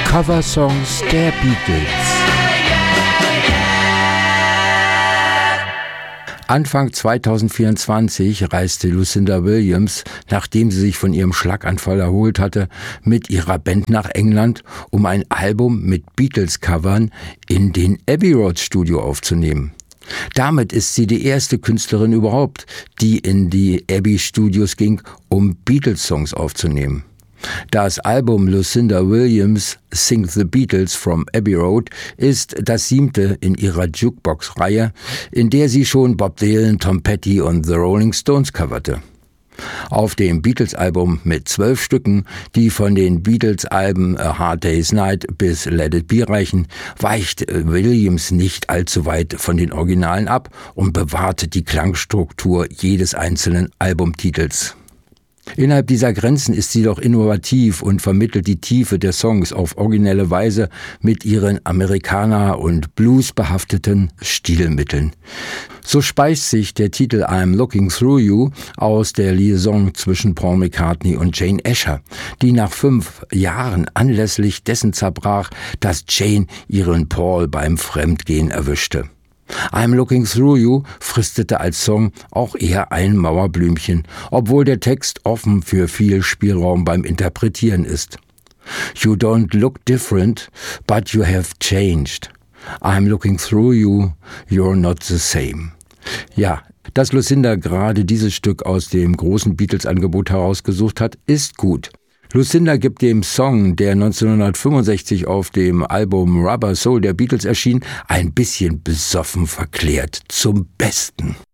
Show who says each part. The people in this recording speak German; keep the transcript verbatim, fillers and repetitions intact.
Speaker 1: Coversongs der Beatles. Anfang zweitausendvierundzwanzig reiste Lucinda Williams, nachdem sie sich von ihrem Schlaganfall erholt hatte, mit ihrer Band nach England, um ein Album mit Beatles-Covern in den Abbey Road Studio aufzunehmen. Damit ist sie die erste Künstlerin überhaupt, die in die Abbey Studios ging, um Beatles-Songs aufzunehmen. Das Album Lucinda Williams Sing the Beatles from Abbey Road ist das siebte in ihrer Jukebox-Reihe, in der sie schon Bob Dylan, Tom Petty und The Rolling Stones coverte. Auf dem Beatles-Album mit zwölf Stücken, die von den Beatles-Alben A Hard Day's Night bis Let It Be reichen, weicht Williams nicht allzu weit von den Originalen ab und bewahrte die Klangstruktur jedes einzelnen Albumtitels. Innerhalb dieser Grenzen ist sie doch innovativ und vermittelt die Tiefe der Songs auf originelle Weise mit ihren Amerikaner- und Blues-behafteten Stilmitteln. So speist sich der Titel I'm Looking Through You aus der Liaison zwischen Paul McCartney und Jane Asher, die nach fünf Jahren anlässlich dessen zerbrach, dass Jane ihren Paul beim Fremdgehen erwischte. I'm Looking Through You fristete als Song auch eher ein Mauerblümchen, obwohl der Text offen für viel Spielraum beim Interpretieren ist. You don't look different, but you have changed. I'm looking through you, you're not the same. Ja, dass Lucinda gerade dieses Stück aus dem großen Beatles-Angebot herausgesucht hat, ist gut. Lucinda gibt dem Song, der neunzehnhundertfünfundsechzig auf dem Album Rubber Soul der Beatles erschien, ein bisschen besoffen verklärt zum Besten.